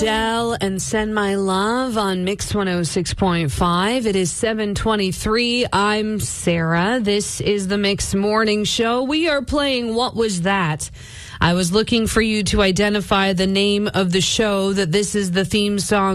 Adele and Send My Love on Mix 106.5. It is 7:23. I'm Sarah. This is the Mix Morning Show. We are playing What Was That? I was looking for you to identify the name of the show that this is the theme song